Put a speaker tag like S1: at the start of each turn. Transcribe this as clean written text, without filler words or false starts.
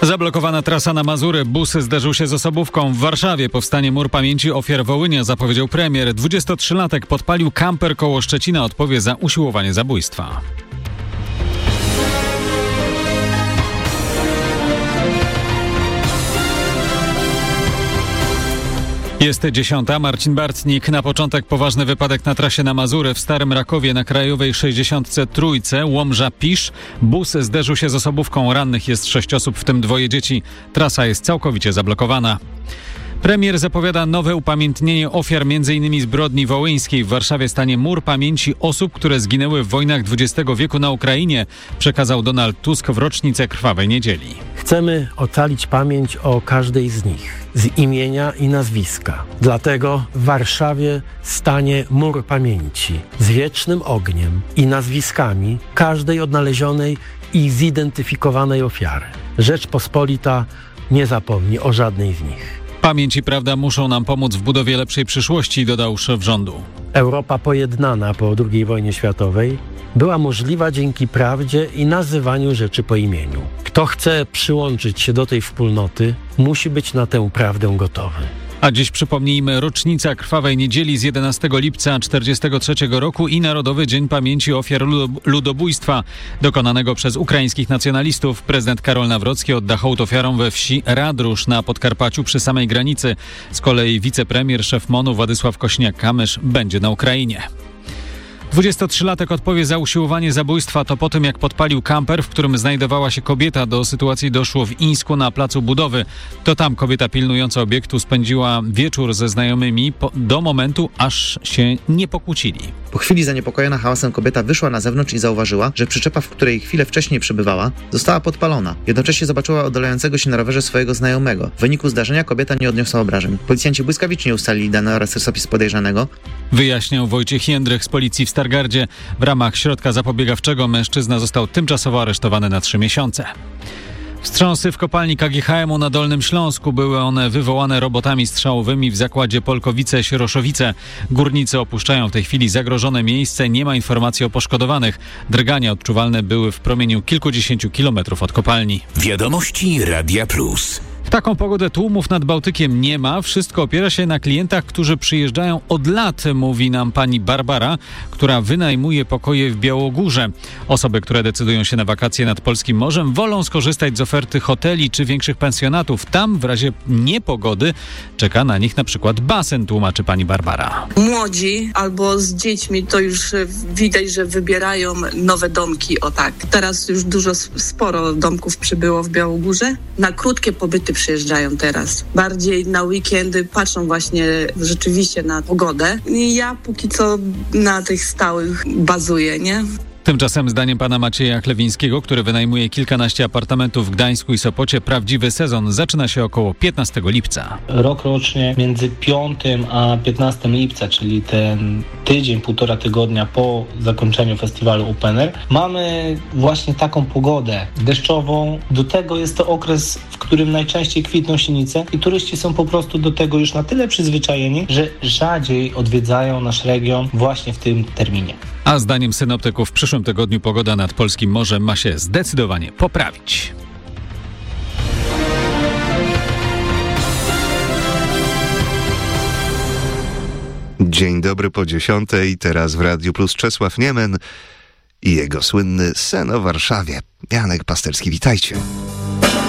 S1: Zablokowana trasa na Mazury. Bus zderzył się z osobówką. W Warszawie powstanie mur pamięci ofiar Wołynia, zapowiedział premier. 23-latek podpalił kamper koło Szczecina. Odpowie za usiłowanie zabójstwa. Jest 10. Marcin Bartnik. Na początek poważny wypadek na trasie na Mazury w Starym Rakowie na krajowej 63. Łomża-Pisz. Bus zderzył się z osobówką. Rannych jest 6 osób, w tym 2 dzieci. Trasa jest całkowicie zablokowana. Premier zapowiada nowe upamiętnienie ofiar m.in. zbrodni wołyńskiej. W Warszawie stanie mur pamięci osób, które zginęły w wojnach XX wieku na Ukrainie, przekazał Donald Tusk w rocznicę Krwawej Niedzieli.
S2: Chcemy ocalić pamięć o każdej z nich, z imienia i nazwiska. Dlatego w Warszawie stanie mur pamięci z wiecznym ogniem i nazwiskami każdej odnalezionej i zidentyfikowanej ofiary. Rzeczpospolita nie zapomni o żadnej z nich.
S1: Pamięć i prawda muszą nam pomóc w budowie lepszej przyszłości, dodał szef rządu.
S2: Europa pojednana po II wojnie światowej była możliwa dzięki prawdzie i nazywaniu rzeczy po imieniu. Kto chce przyłączyć się do tej wspólnoty, musi być na tę prawdę gotowy.
S1: A dziś przypomnijmy rocznica Krwawej Niedzieli z 11 lipca 1943 roku i Narodowy Dzień Pamięci Ofiar Ludobójstwa dokonanego przez ukraińskich nacjonalistów. Prezydent Karol Nawrocki odda hołd ofiarom we wsi Radrusz na Podkarpaciu przy samej granicy. Z kolei wicepremier, szef MON-u Władysław Kośniak-Kamysz będzie na Ukrainie. 23-latek odpowie za usiłowanie zabójstwa. To po tym, jak podpalił kamper, w którym znajdowała się kobieta. Do sytuacji doszło w Ińsku na placu budowy. To tam kobieta pilnująca obiektu spędziła wieczór ze znajomymi do momentu, aż się nie pokłócili.
S3: Po chwili zaniepokojona hałasem kobieta wyszła na zewnątrz i zauważyła, że przyczepa, w której chwilę wcześniej przebywała, została podpalona. Jednocześnie zobaczyła oddalającego się na rowerze swojego znajomego. W wyniku zdarzenia kobieta nie odniosła obrażeń. Policjanci błyskawicznie ustalili dane oraz rysopis podejrzanego.
S1: Wyjaśniał Wojciech Jędrych z policji w Stargardzie. W ramach środka zapobiegawczego mężczyzna został tymczasowo aresztowany na 3 miesiące. Wstrząsy w kopalni KGHM-u na Dolnym Śląsku. Były one wywołane robotami strzałowymi w zakładzie Polkowice-Sieroszowice. Górnicy opuszczają w tej chwili zagrożone miejsce. Nie ma informacji o poszkodowanych. Drgania odczuwalne były w promieniu kilkudziesięciu kilometrów od kopalni.
S4: Wiadomości Radia Plus.
S1: W taką pogodę tłumów nad Bałtykiem nie ma. Wszystko opiera się na klientach, którzy przyjeżdżają od lat, mówi nam pani Barbara, która wynajmuje pokoje w Białogórze. Osoby, które decydują się na wakacje nad polskim morzem, wolą skorzystać z oferty hoteli czy większych pensjonatów. Tam w razie niepogody czeka na nich na przykład basen, tłumaczy pani Barbara.
S5: Młodzi albo z dziećmi to już widać, że wybierają nowe domki, o tak. Teraz już sporo domków przybyło w Białogórze. Na krótkie pobyty przyjeżdżają teraz. Bardziej na weekendy patrzą właśnie rzeczywiście na pogodę. I ja póki co na tych stałych bazuję, nie?
S1: Tymczasem zdaniem pana Macieja Chlewińskiego, który wynajmuje kilkanaście apartamentów w Gdańsku i Sopocie, prawdziwy sezon zaczyna się około 15 lipca.
S6: Rokrocznie między 5 a 15 lipca, czyli ten tydzień, 1,5 tygodnia po zakończeniu festiwalu Open Air, mamy właśnie taką pogodę deszczową. Do tego jest to okres, w którym najczęściej kwitną sinice i turyści są po prostu do tego już na tyle przyzwyczajeni, że rzadziej odwiedzają nasz region właśnie w tym terminie.
S1: A zdaniem synoptyków w przyszłym tygodniu pogoda nad polskim morzem ma się zdecydowanie poprawić.
S7: Dzień dobry po 10:00. Teraz w Radiu Plus Czesław Niemen i jego słynny Sen o Warszawie. Janek Pasterski, witajcie.